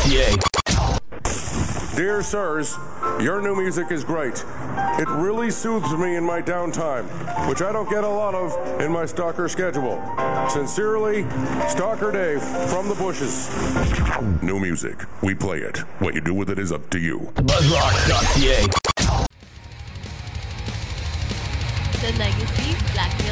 BuzzRock.ca. Dear sirs, your new music is great. It really soothes me in my downtime, which I don't get a lot of in my stalker schedule. Sincerely, Stalker Dave from the Bushes. New music. We play it. What you do with it is up to you. BuzzRock.ca. The Legacy Blackmail